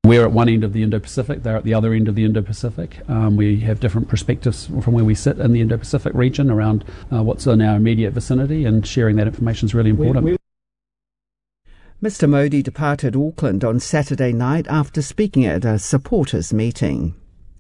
We're at one end of the Indo-Pacific, they're at the other end of the Indo-Pacific. We have different perspectives from where we sit in the Indo-Pacific region around what's in our immediate vicinity, and sharing that information is really important. Mr Modi departed Auckland on Saturday night after speaking at a supporters meeting.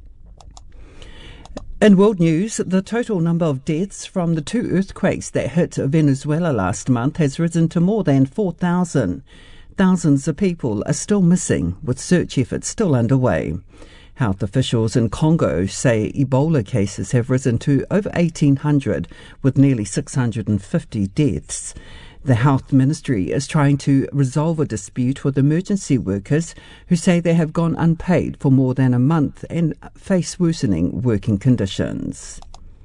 In world news, the total number of deaths from the 2 earthquakes that hit Venezuela last month has risen to more than 4,000. Thousands of people are still missing, with search efforts still underway. Health officials in Congo say Ebola cases have risen to over 1,800, with nearly 650 deaths. The Health Ministry is trying to resolve a dispute with emergency workers who say they have gone unpaid for more than a month and face worsening working conditions.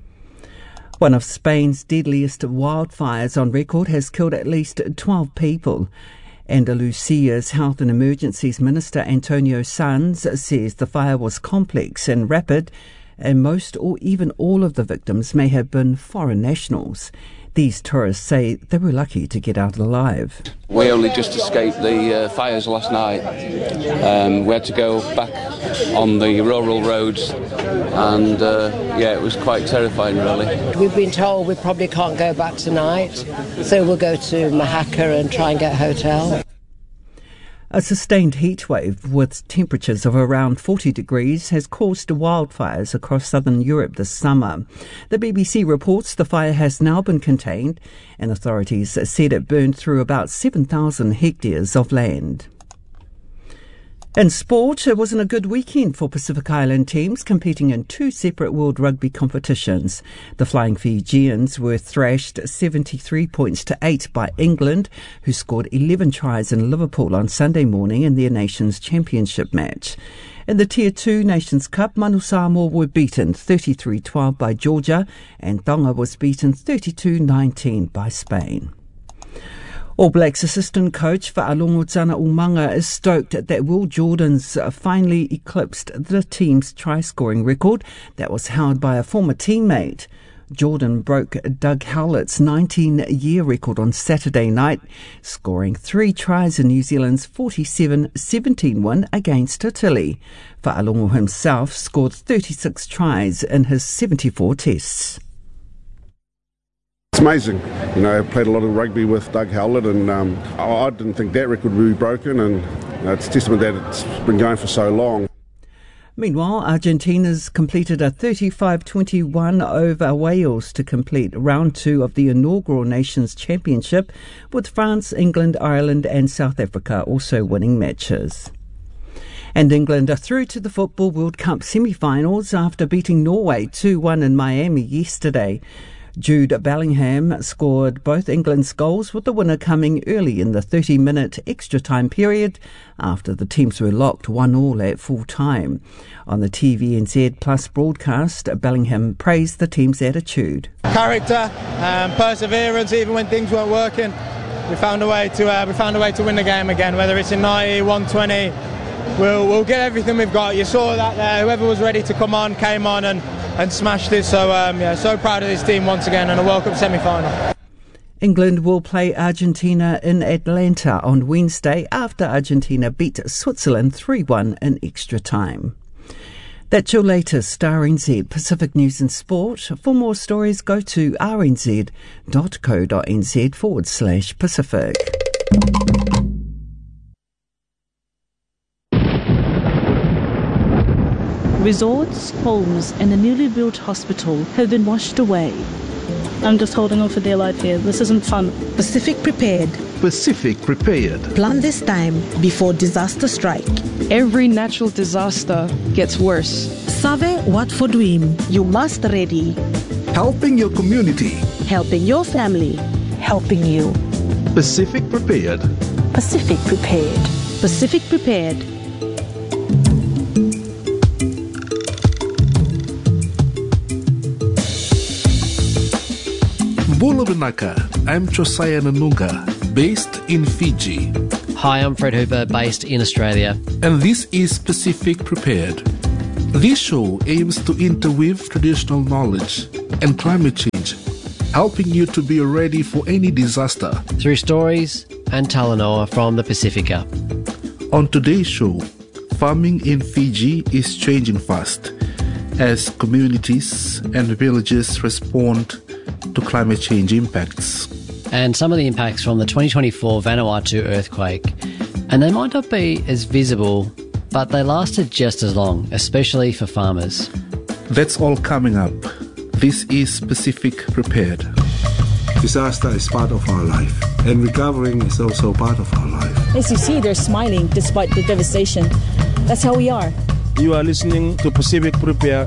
One of Spain's deadliest wildfires on record has killed at least 12 people. Andalusia's Health and Emergencies Minister Antonio Sanz says the fire was complex and rapid, and most or even all of the victims may have been foreign nationals. These tourists say they were lucky to get out alive. We only just escaped the fires last night. We had to go back on the rural roads, and it was quite terrifying, really. We've been told we probably can't go back tonight, so we'll go to Mahaka and try and get a hotel. A sustained heatwave with temperatures of around 40 degrees has caused wildfires across southern Europe this summer. The BBC reports the fire has now been contained, and authorities said it burned through about 7,000 hectares of land. In sport, it wasn't a good weekend for Pacific Island teams competing in 2 separate World Rugby competitions. The Flying Fijians were thrashed 73 points to 8 by England, who scored 11 tries in Liverpool on Sunday morning in their Nations Championship match. In the Tier 2 Nations Cup, Manu Samoa were beaten 33-12 by Georgia, and Tonga was beaten 32-19 by Spain. All Blacks assistant coach Fa'alogo Umaga is stoked that Will Jordan's finally eclipsed the team's try-scoring record that was held by a former teammate. Jordan broke Doug Howlett's 19-year record on Saturday night, scoring 3 tries in New Zealand's 47-17 win against Italy. Fa'alogo himself scored 36 tries in his 74 tests. It's amazing. I played a lot of rugby with Doug Howlett, and I didn't think that record would be broken, and it's a testament that it's been going for so long. Meanwhile, Argentina's completed a 35-21 over Wales to complete round 2 of the inaugural Nations Championship, with France, England, Ireland and South Africa also winning matches. And England are through to the Football World Cup semi-finals after beating Norway 2-1 in Miami yesterday. Jude Bellingham scored both England's goals, with the winner coming early in the 30-minute extra-time period after the teams were locked 1-1 at full-time. On the TVNZ Plus broadcast, Bellingham praised the team's attitude. Character, perseverance, even when things weren't working. We found a way to win the game again, whether it's in 90, 120. We'll get everything we've got. You saw that there. Whoever was ready to come on came on and smashed it. So so proud of this team once again in a World Cup semi-final. England will play Argentina in Atlanta on Wednesday after Argentina beat Switzerland 3-1 in extra time. That's your latest RNZ Pacific News and Sport. For more stories, go to rnz.co.nz/Pacific. Resorts, homes and a newly built hospital have been washed away. I'm just holding on for dear life here. This isn't fun. Pacific Prepared. Pacific Prepared. Plan this time before disaster strike. Every natural disaster gets worse. Save what for dream. You must ready. Helping your community. Helping your family. Helping you. Pacific Prepared. Pacific Prepared. Pacific Prepared. Bula Vinaka, I'm Josiah Nanunga, based in Fiji. Hi, I'm Fred Hooper, based in Australia. And this is Pacific Prepared. This show aims to interweave traditional knowledge and climate change, helping you to be ready for any disaster. Through stories and Talanoa from the Pacifica. On today's show, Farming in Fiji is changing fast as communities and villages respond to climate change impacts. And some of the impacts from the 2024 Vanuatu earthquake. And they might not be as visible, but they lasted just as long, especially for farmers. That's all coming up. This is Pacific Prepared. Disaster is part of our life, and recovering is also part of our life. As you see, they're smiling despite the devastation. That's how we are. You are listening to Pacific Prepared.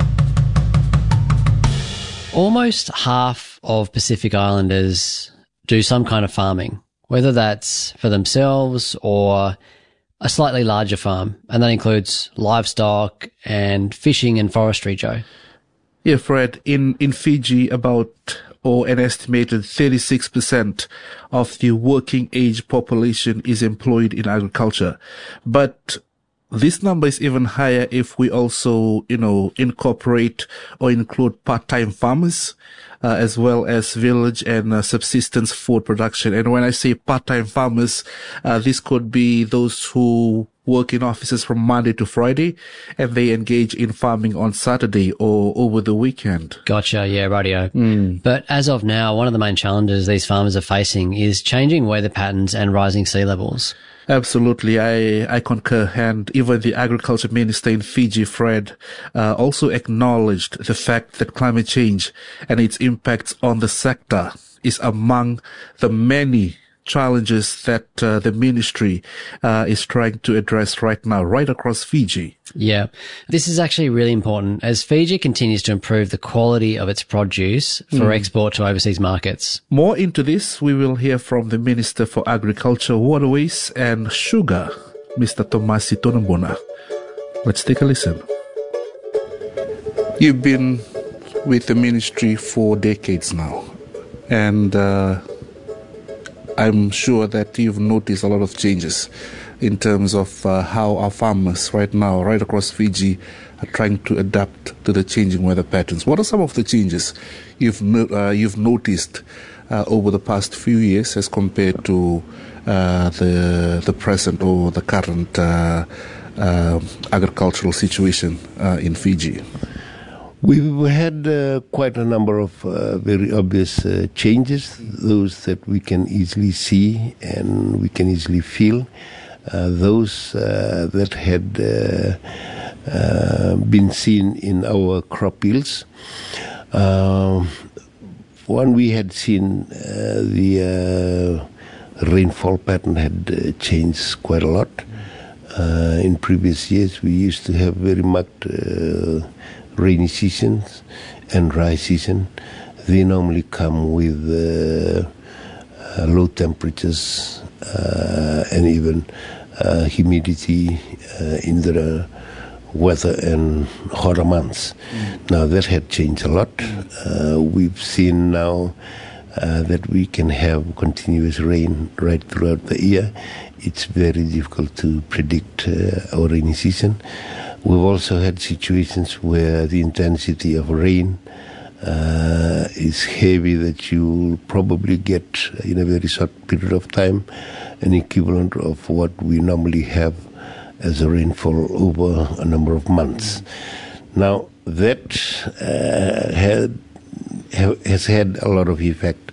Almost half of Pacific Islanders do some kind of farming, whether that's for themselves or a slightly larger farm, and that includes livestock and fishing and forestry, Joe. Yeah, Fred, in Fiji, about an estimated 36% of the working age population is employed in agriculture. But this number is even higher if we also, incorporate or include part-time farmers, as well as village and subsistence food production. And when I say part-time farmers, this could be those who work in offices from Monday to Friday, and they engage in farming on Saturday or over the weekend. Gotcha, yeah, rightio. But as of now, one of the main challenges these farmers are facing is changing weather patterns and rising sea levels. Absolutely, I concur. And even the agriculture minister in Fiji, Fred, also acknowledged the fact that climate change and its impacts on the sector is among the many challenges that the ministry is trying to address right now, right across Fiji. Yeah, this is actually really important as Fiji continues to improve the quality of its produce for export to overseas markets. More into this, we will hear from the Minister for Agriculture, Waterways and Sugar, Mr. Tomasi Tonambona. Let's take a listen. You've been with the ministry for decades now, and I'm sure that you've noticed a lot of changes in terms of how our farmers right now, right across Fiji, are trying to adapt to the changing weather patterns. What are some of the changes you've noticed over the past few years as compared to the present or the current agricultural situation in Fiji? We've had quite a number of very obvious changes, those that we can easily see and we can easily feel. Those that had been seen in our crop yields. One, we had seen the rainfall pattern had changed quite a lot. In previous years, we used to have very marked rainy seasons and dry season. They normally come with low temperatures and even humidity in the weather and hotter months. Now that had changed a lot. We've seen now that we can have continuous rain right throughout the year. It's very difficult to predict our rainy season. We've also had situations where the intensity of rain is heavy, that you'll probably get in a very short period of time an equivalent of what we normally have as a rainfall over a number of months. Now that has had a lot of effect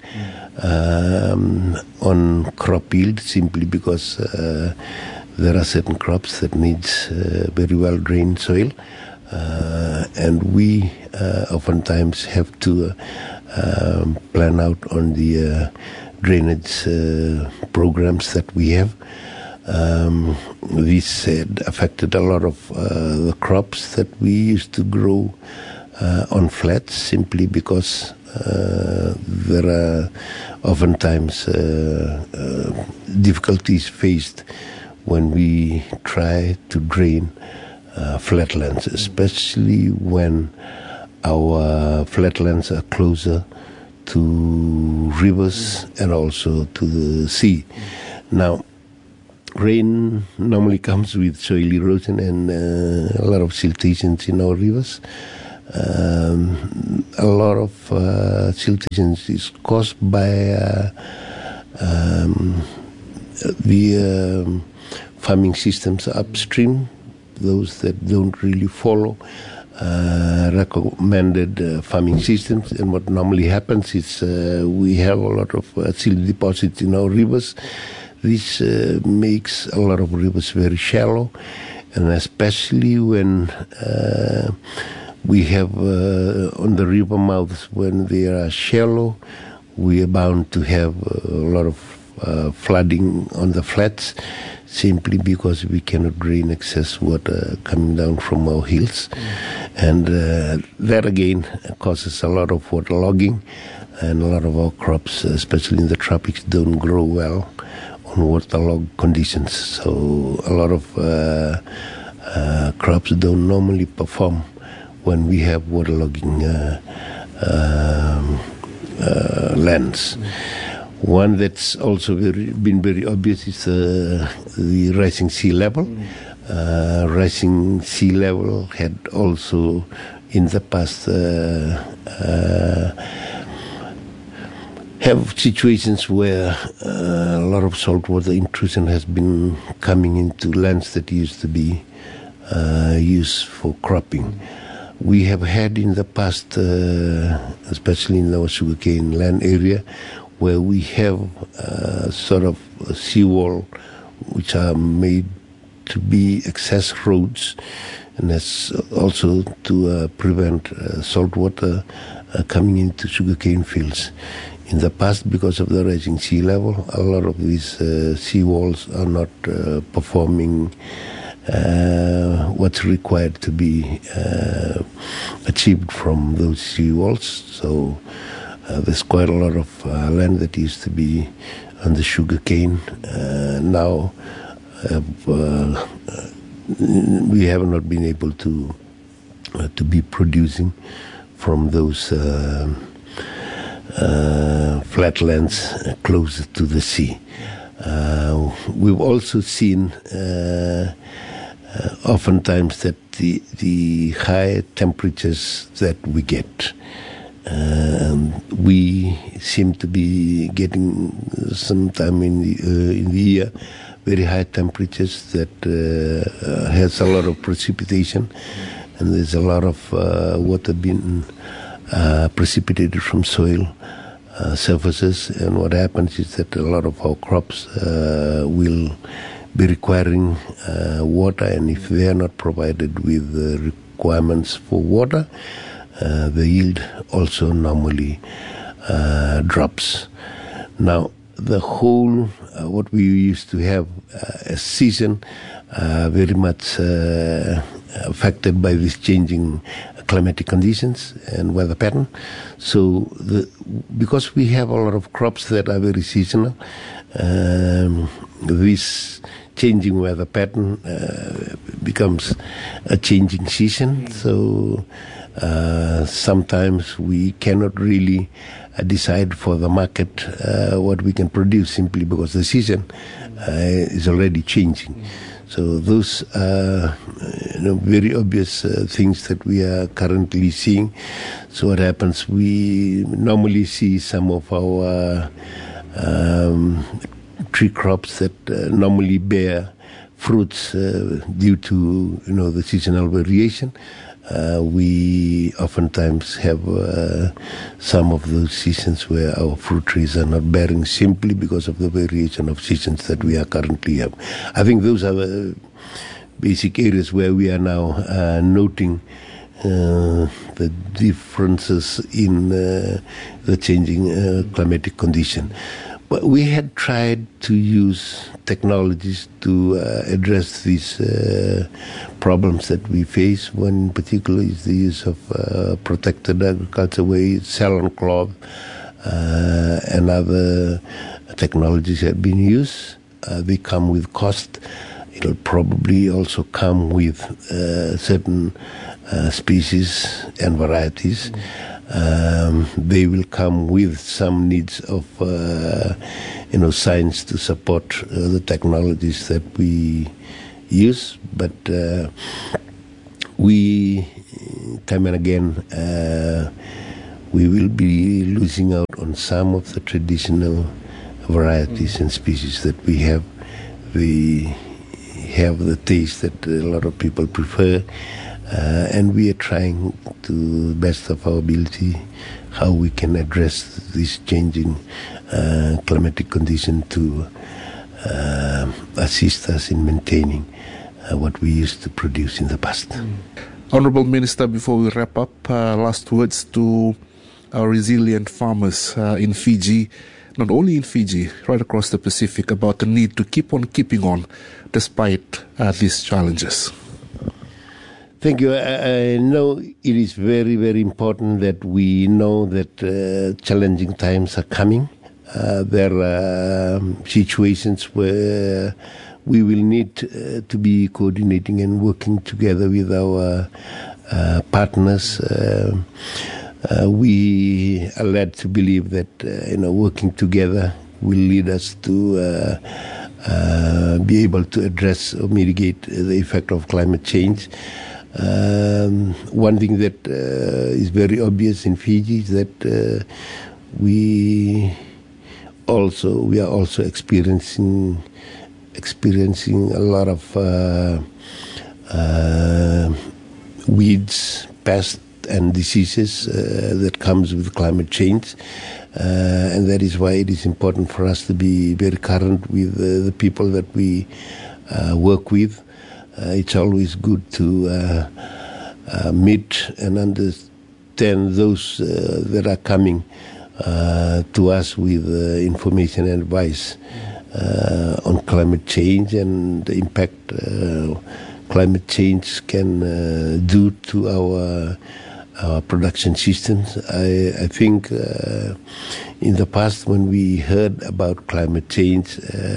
on crop yield, simply because there are certain crops that needs very well drained soil, and we oftentimes have to plan out on the drainage programs that we have. This had affected a lot of the crops that we used to grow on flats, simply because there are oftentimes difficulties faced when we try to drain flatlands, especially when our flatlands are closer to rivers and also to the sea. Now, rain normally comes with soil erosion and a lot of siltations in our rivers. A lot of siltations is caused by the farming systems upstream those that don't really follow recommended farming systems. And what normally happens is we have a lot of silt deposits in our rivers. This makes a lot of rivers very shallow, and especially when we have on the river mouths, when they are shallow, we are bound to have a lot of flooding on the flats, simply because we cannot drain excess water coming down from our hills. And that again causes a lot of waterlogging, and a lot of our crops, especially in the tropics, don't grow well on waterlogged conditions. So a lot of crops don't normally perform when we have waterlogging lands. One that's also been very obvious is the rising sea level. Rising sea level had also in the past have situations where a lot of saltwater intrusion has been coming into lands that used to be used for cropping. We have had in the past, especially in our sugarcane land area, where we have sort of a seawall which are made to be access roads, and that's also to prevent saltwater coming into sugarcane fields. In the past, because of the rising sea level, a lot of these seawalls are not performing what's required to be achieved from those seawalls. So there's quite a lot of land that used to be on the sugarcane. Now we have not been able to be producing from those flatlands closer to the sea. We've also seen oftentimes that the high temperatures that we get, we seem to be getting sometime in the year very high temperatures that has a lot of precipitation, and there's a lot of water being precipitated from soil surfaces. And what happens is that a lot of our crops will be requiring water, and if they are not provided with the requirements for water, the yield also normally drops. Now, the whole, what we used to have a season very much affected by this changing climatic conditions and weather pattern. So because we have a lot of crops that are very seasonal, this changing weather pattern becomes a changing season. So sometimes we cannot really decide for the market what we can produce, simply because the season is already changing. So those are very obvious things that we are currently seeing. So what happens, we normally see some of our tree crops that normally bear fruits due to the seasonal variation. We oftentimes have some of those seasons where our fruit trees are not bearing, simply because of the variation of seasons that we are currently have. I think those are the basic areas where we are now noting the differences in the changing climatic condition. But we had tried to use technologies to address these problems that we face. One in particular is the use of protected agriculture, where salon cloth and other technologies have been used. They come with cost. It'll probably also come with certain species and varieties. They will come with some needs of science to support the technologies that we use, but we time and again we will be losing out on some of the traditional varieties and species that we have. We have the taste that a lot of people prefer. And we are trying to the best of our ability how we can address this changing climatic condition to assist us in maintaining what we used to produce in the past. Honourable Minister, before we wrap up, last words to our resilient farmers in Fiji, not only in Fiji, right across the Pacific, about the need to keep on keeping on despite these challenges. Thank you. I know it is very, very important that we know that challenging times are coming. There are situations where we will need to be coordinating and working together with our partners. We are led to believe that working together will lead us to be able to address or mitigate the effect of climate change. One thing that is very obvious in Fiji is that we are also experiencing a lot of weeds, pests, and diseases that comes with climate change, and that is why it is important for us to be very current with the people that we work with. It's always good to meet and understand those that are coming to us with information and advice on climate change and the impact climate change can do to our production systems. I think in the past when we heard about climate change,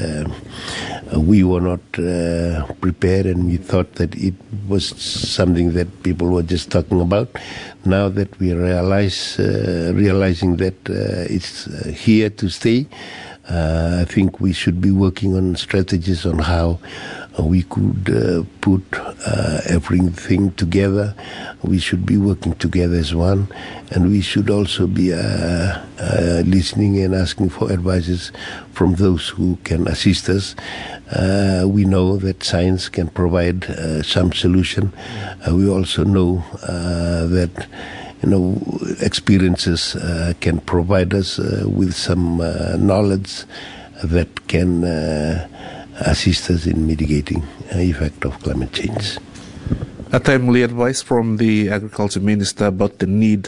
we were not prepared and we thought that it was something that people were just talking about. Now that we realizing that it's here to stay, I think we should be working on strategies on how we could put everything together. We should be working together as one, and we should also be listening and asking for advices from those who can assist us. We know that science can provide some solution. We also know that experiences can provide us with some knowledge that can assist us in mitigating the effect of climate change. A timely advice from the Agriculture Minister about the need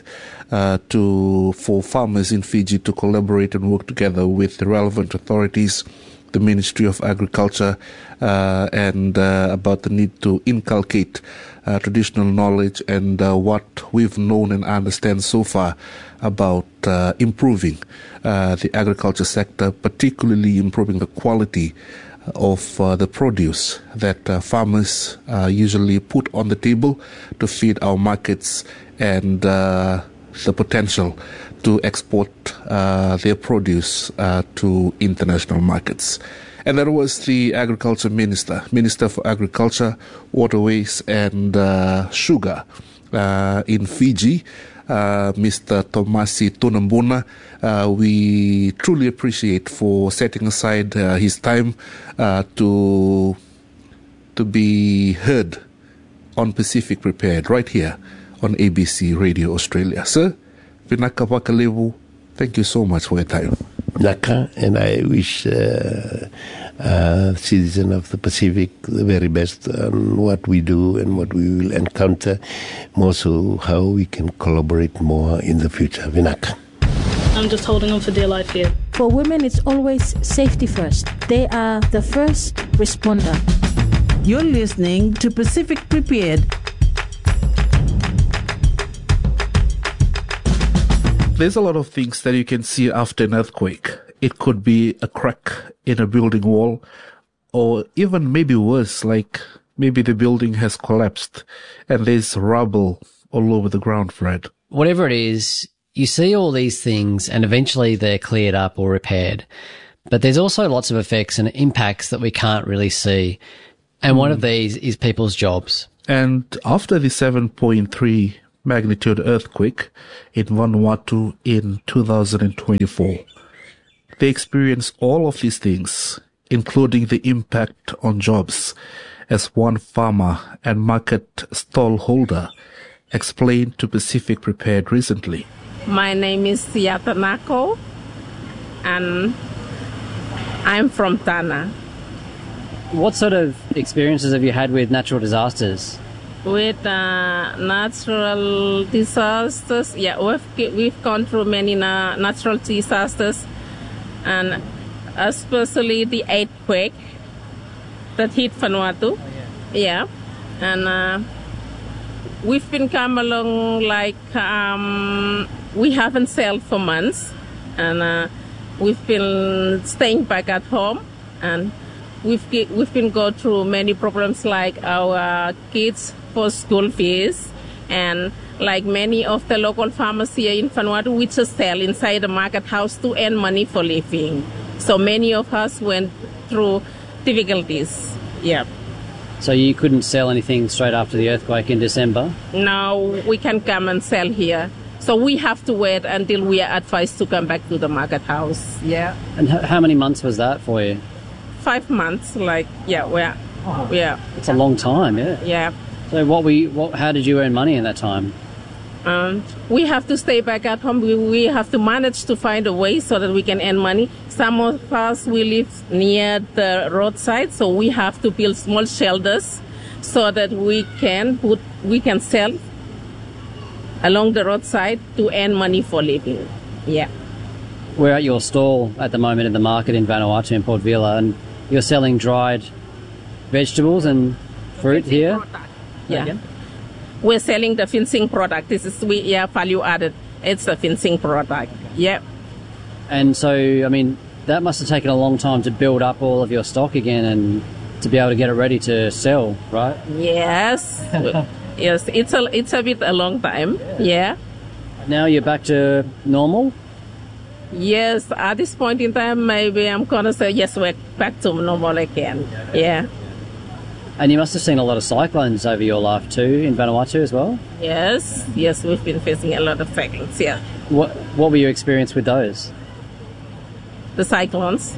for farmers in Fiji to collaborate and work together with the relevant authorities, the Ministry of Agriculture, and about the need to inculcate traditional knowledge and what we've known and understand so far about improving the agriculture sector, particularly improving the quality of the produce that farmers usually put on the table to feed our markets, and the potential to export their produce to international markets. And that was the Agriculture Minister, Minister for Agriculture, Waterways and Sugar in Fiji, Mr. Tomasi Tunambuna. We truly appreciate for setting aside his time to be heard on Pacific Prepared right here on ABC Radio Australia. Sir, Vinaka Wakalevu, thank you so much for your time. Naka, and I wish citizens of the Pacific the very best on what we do and what we will encounter, more so how we can collaborate more in the future. Vinaka. I'm just holding on for dear life here. For women, it's always safety first. They are the first responder. You're listening to Pacific Prepared. There's a lot of things that you can see after an earthquake. It could be a crack in a building wall, or even maybe worse, like maybe the building has collapsed and there's rubble all over the ground, Fred. Whatever it is, you see all these things and eventually they're cleared up or repaired. But there's also lots of effects and impacts that we can't really see. And one of these is people's jobs. And after the 7.3 magnitude earthquake in Vanuatu in 2024, they experienced all of these things, including the impact on jobs. as one farmer and market stall holder explained to Pacific Prepared recently. My name is Yatanako, and I'm from Tana. What sort of experiences have you had with natural disasters? With natural disasters, we've gone through many natural disasters, and especially the earthquake that hit Vanuatu. And we've been come along like we haven't sailed for months, and we've been staying back at home, and we've been go through many problems like our kids for school fees, and like many of the local farmers here in Vanuatu, we just sell inside the market house to earn money for living. So many of us went through difficulties. Yeah. So you couldn't sell anything straight after the earthquake in December? No, we can come and sell here. So we have to wait until we are advised to come back to the market house. Yeah. And how many months was that for you? 5 months, yeah. It's a long time, yeah. Yeah. So how did you earn money in that time? We have to stay back at home. We have to manage to find a way so that we can earn money. Some of us, we live near the roadside, so we have to build small shelters so that we can sell along the roadside to earn money for living. Yeah. We're at your stall at the moment in the market in Vanuatu in Port Vila, and you're selling dried vegetables and fruit here? Yeah. Again? We're selling the fencing product. This is value added. It's a fencing product. Yeah. And so, I mean, that must have taken a long time to build up all of your stock again and to be able to get it ready to sell, right? Yes. Yes, it's a bit a long time. Yeah. Now you're back to normal? Yes, at this point in time, maybe I'm going to say, yes, we're back to normal again. Yeah. And you must have seen a lot of cyclones over your life too, in Vanuatu as well? Yes, we've been facing a lot of cyclones, yeah. What were your experience with those? The cyclones?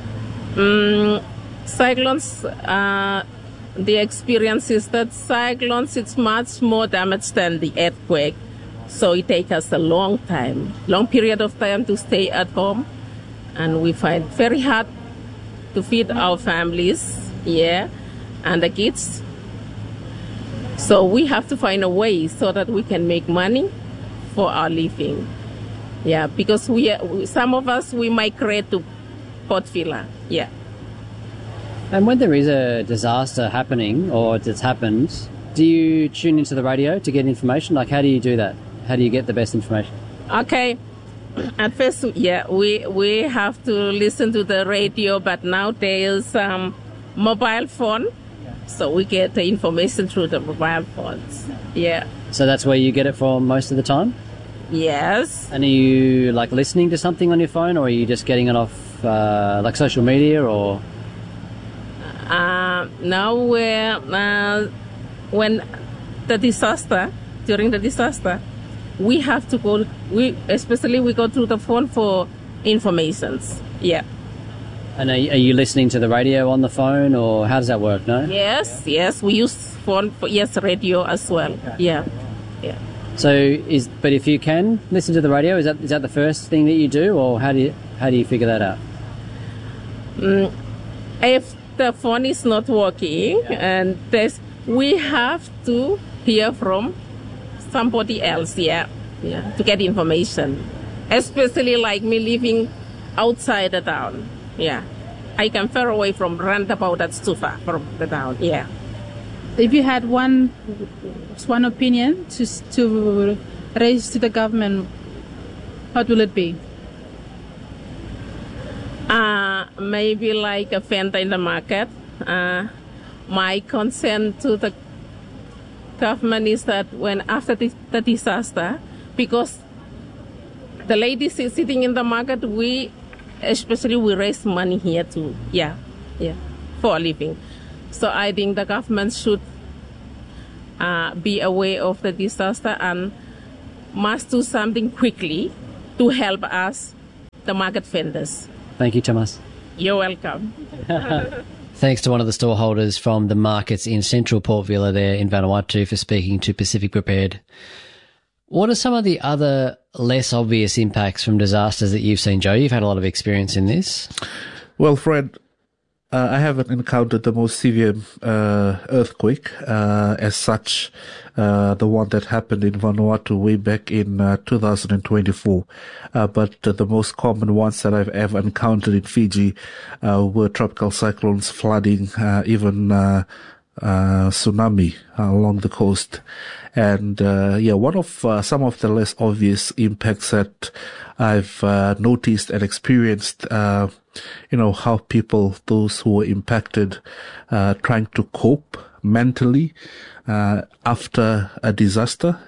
Cyclones, the experience is that cyclones, it's much more damage than the earthquake. So it takes us a long period of time to stay at home. And we find it very hard to feed our families, yeah, and the kids. So we have to find a way so that we can make money for our living. Yeah, because some of us, we migrate to Port Vila, yeah. And when there is a disaster happening, or it's happened, do you tune into the radio to get information? Like, how do you do that? How do you get the best information? Okay. At first, we have to listen to the radio, but now there's mobile phone, so we get the information through the mobile phones. Yeah. So that's where you get it from most of the time? Yes. And are you like listening to something on your phone, or are you just getting it off like social media, or? Now when during the disaster, we have to go. We go through the phone for informations. Yeah. And are you listening to the radio on the phone, or how does that work? No. Yes. We use phone for radio as well. Okay. Yeah. So but if you can listen to the radio, is that the first thing that you do, or how do you figure that out? If the phone is not working, and we have to hear from somebody else, to get information. Especially like me living outside the town, I come far away from roundabout. That's too far from the town, If you had one opinion to raise to the government, what will it be? Maybe like a vendor in the market. My concern to the government is that when after the disaster, because the ladies is sitting in the market, we raise money here too, for a living. So I think the government should be aware of the disaster and must do something quickly to help us, the market vendors. Thank you, Thomas. You're welcome. Thanks to one of the storeholders from the markets in central Port Vila there in Vanuatu for speaking to Pacific Prepared. What are some of the other less obvious impacts from disasters that you've seen, Joe? You've had a lot of experience in this. Well, Fred, I haven't encountered the most severe earthquake as such, the one that happened in Vanuatu way back in 2024. But the most common ones that I've ever encountered in Fiji were tropical cyclones, flooding, even tsunami along the coast. And one of some of the less obvious impacts that I've noticed and experienced, how people, those who were impacted, trying to cope mentally after a disaster.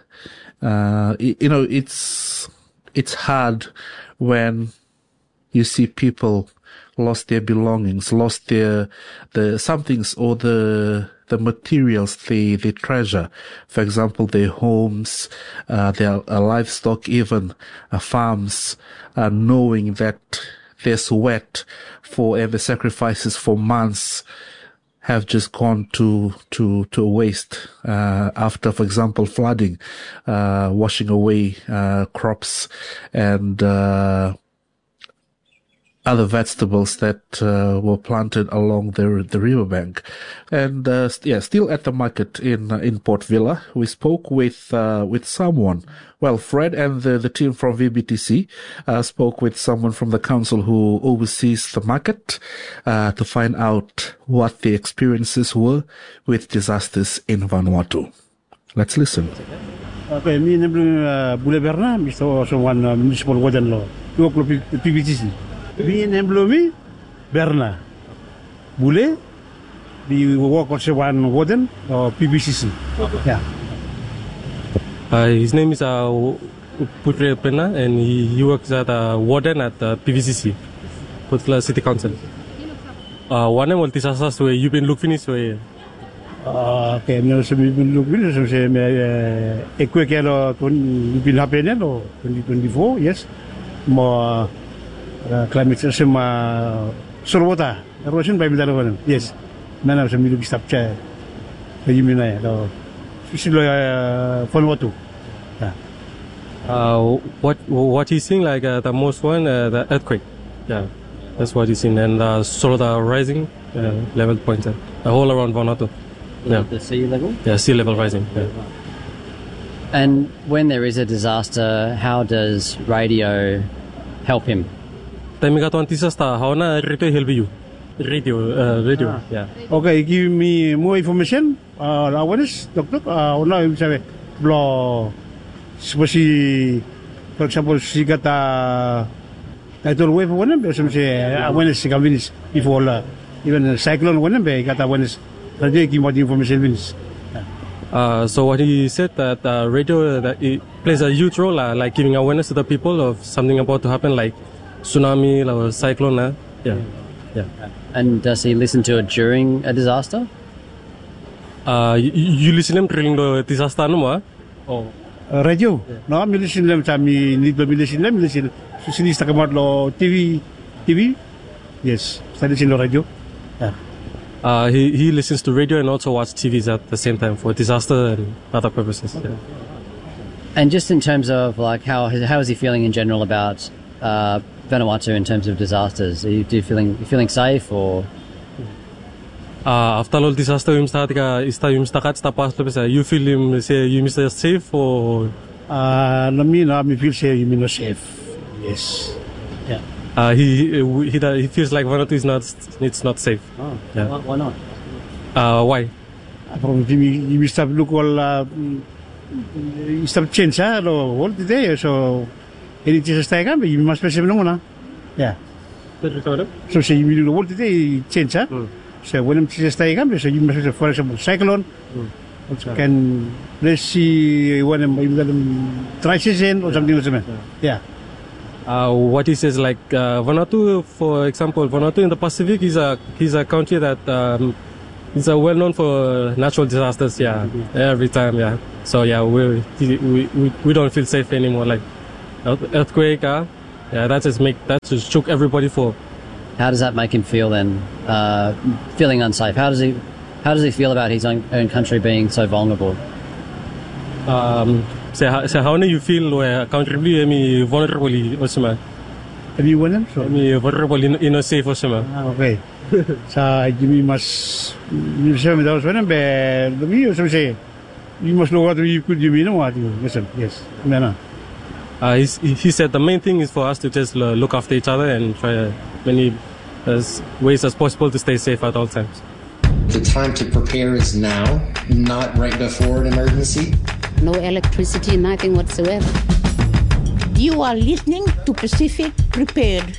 It's hard when you see people lost their belongings, lost the some things or the materials they treasure. For example, their homes, their livestock, even farms, knowing that their sweat and the sacrifices for months have just gone to waste after, for example, flooding, washing away crops and other vegetables that were planted along the riverbank. And still at the market in Port Vila, we spoke with someone. Well, Fred and the team from VBTC spoke with someone from the council who oversees the market to find out what the experiences were with disasters in Vanuatu. Let's listen. Okay, me name Bule Berna, Mr. Someone Municipal Warden Law, PBTC. Me name Berna. Bule, we work on one warden or PBCC. Yeah. His name is Putre Pena, and he works at warden at PVCC, Port Vila City Council. One name was disasters where you've been looking this way. Okay, no, so we've been looking. So say, equivalent you've been happening or 2024, yes. More climate change, soil water erosion by the yes. Man, so we look stop chair. You mean Vanuatu. What he's seeing like the most one, the earthquake. Yeah, that's what he's seeing, and soil rising level points all around Vanuatu. Yeah. The sea level? Yeah, sea level rising. Yeah. And when there is a disaster, how does radio help him? Disaster, how na radio help you? Radio. Yeah. Okay, give me more information. Awareness, doctor. Now say blow. Suppose, for example, she got a tidal wave one, but some say awareness convince before even a cyclone one, but got awareness. Radio give more information wins. So what he said that radio that it plays a huge role, like giving awareness to the people of something about to happen, like tsunami or cyclone. Yeah. And does he listen to it during a disaster? You listen to him during the disaster, no? Oh. Radio. Yeah. No, I listen to them. I listen. So, talk about TV. Yes, I listen to radio. Yeah. He listens to radio and also watch TVs at the same time for disaster and other purposes. Yeah. And just in terms of like how is he feeling in general about Vanuatu in terms of disasters? Are you feeling safe or? After all disaster, you feel him say you Mr. safe or? Me feel say you mean safe. Yes. Yeah. He feels like Vanuatu it's not safe. Oh. Yeah. Why not? Why? Probably you stop look all you stop change all the day so. Any disaster can be you must be no. Yeah. So say you will all the day change So when disaster can be so you must for example cyclone. Can let's see when dry season or something like that. Yeah. What he says like Vanuatu, for example, Vanuatu in the Pacific is a country that is well known for natural disasters. Yeah, every time. Yeah, so yeah, we don't feel safe anymore. Like earthquake. Yeah, that just shook everybody for how does that make him feel then, feeling unsafe? How does he feel about his own country being so vulnerable? So how do you feel where country be vulnerable also? Have you won them? Vulnerable in a safe also. Okay. So you must you say me those when the me so say you must know what you could you know what you listen. Yes. No. He said the main thing is for us to just look after each other and try many ways as possible to stay safe at all times. The time to prepare is now, not right before an emergency. No electricity, nothing whatsoever. You are listening to Pacific Prepared.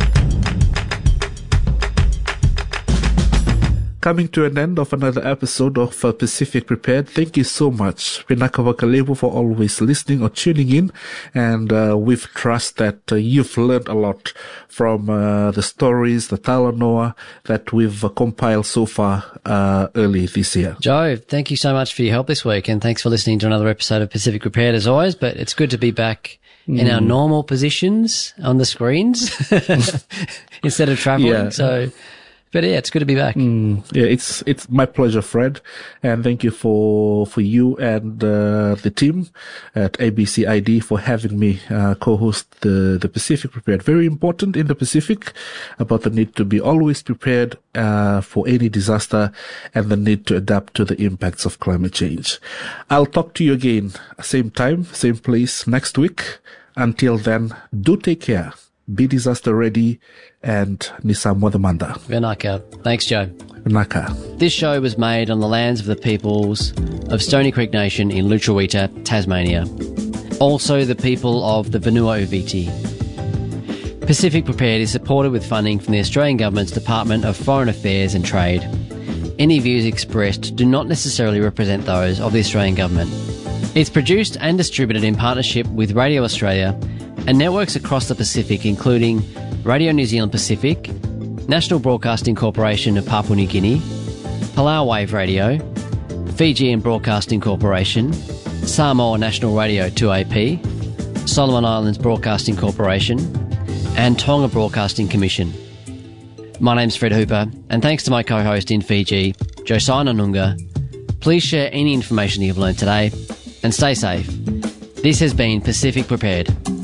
Coming to an end of another episode of Pacific Prepared. Thank you so much, Pinaka Wakalebo, for always listening or tuning in. And we've trust that you've learned a lot from the stories, the Talanoa that we've compiled so far early this year. Joe, thank you so much for your help this week, and thanks for listening to another episode of Pacific Prepared as always. But it's good to be back in our normal positions on the screens instead of traveling. Yeah. But yeah, it's good to be back. Yeah, it's my pleasure, Fred, and thank you for you and the team at ABCID for having me co-host the Pacific Prepared. Very important in the Pacific about the need to be always prepared for any disaster and the need to adapt to the impacts of climate change. I'll talk to you again, same time, same place next week. Until then, do take care. Be disaster ready, and Nisa Modamanda. Venaka. Thanks, Joe. Venaka. This show was made on the lands of the peoples of Stony Creek Nation in Lutruwita, Tasmania. Also the people of the Vanua Uviti. Pacific Prepared is supported with funding from the Australian Government's Department of Foreign Affairs and Trade. Any views expressed do not necessarily represent those of the Australian Government. It's produced and distributed in partnership with Radio Australia and networks across the Pacific, including Radio New Zealand Pacific, National Broadcasting Corporation of Papua New Guinea, Palau Wave Radio, Fijian Broadcasting Corporation, Samoa National Radio 2AP, Solomon Islands Broadcasting Corporation, and Tonga Broadcasting Commission. My name's Fred Hooper, and thanks to my co-host in Fiji, Josiah Nanunga. Please share any information you've learned today, and stay safe. This has been Pacific Prepared.